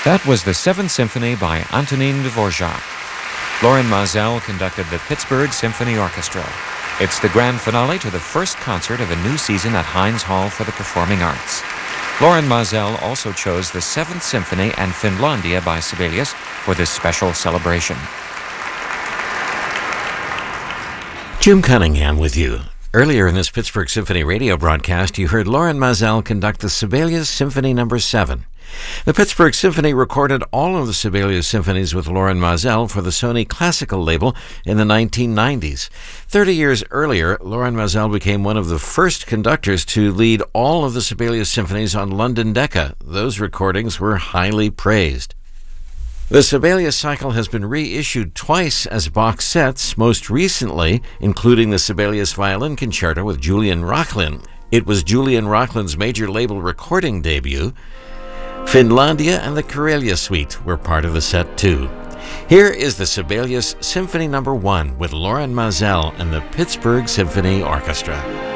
That was the Seventh Symphony by Antonin Dvorak. Lorin Maazel conducted the Pittsburgh Symphony Orchestra. It's the grand finale to the first concert of a new season at Heinz Hall for the Performing Arts. Lorin Maazel also chose the Seventh Symphony and Finlandia by Sibelius for this special celebration. Jim Cunningham with you. Earlier in this Pittsburgh Symphony radio broadcast, you heard Lorin Maazel conduct the Sibelius Symphony No. 7. The Pittsburgh Symphony recorded all of the Sibelius symphonies with Lorin Maazel for the Sony Classical label in the 1990s. 30 years earlier, Lorin Maazel became one of the first conductors to lead all of the Sibelius symphonies on London Decca. Those recordings were highly praised. The Sibelius cycle has been reissued twice as box sets, most recently including the Sibelius Violin Concerto with Julian Rochlin. It was Julian Rochlin's major label recording debut. Finlandia and the Karelia Suite were part of the set too. Here is the Sibelius Symphony No. 1 with Lorin Maazel and the Pittsburgh Symphony Orchestra.